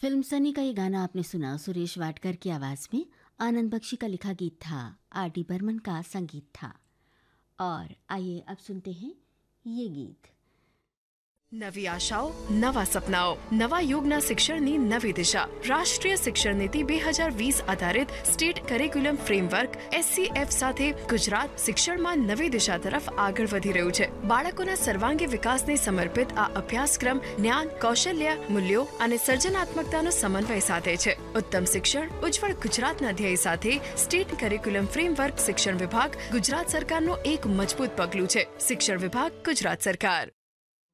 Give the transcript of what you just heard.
Film Sunny का ये गाना आपने सुना सुरेश वाडकर की आवाज़ में। आनंद बख्शी का लिखा गीत था, आर.डी. बर्मन का संगीत था। और आइए अब सुनते हैं ये गीत। નવી આશાઓ, નવા સપનાઓ, નવા યુગના શિક્ષણની નવી દિશા. રાષ્ટ્રીય શિક્ષણ નીતિ 2020 આધારિત સ્ટેટ કરિક્યુલમ ફ્રેમવર્ક SCF સાથે ગુજરાત શિક્ષણમાં નવી દિશા તરફ આગળ વધી રહ્યું છે. બાળકોના સર્વાંગી વિકાસને સમર્પિત આ અભ્યાસક્રમ જ્ઞાન, કૌશલ્ય, મૂલ્યો અને સર્જનાત્મકતાનો સમન્વય સાધે છે. ઉત્તમ શિક્ષણ, ઉજ્જવળ ગુજરાતના ધ્યેય સાથે સ્ટેટ કરિક્યુલમ ફ્રેમવર્ક શિક્ષણ વિભાગ ગુજરાત સરકારનું એક મજબૂત પગલું છે. શિક્ષણ વિભાગ, ગુજરાત સરકાર.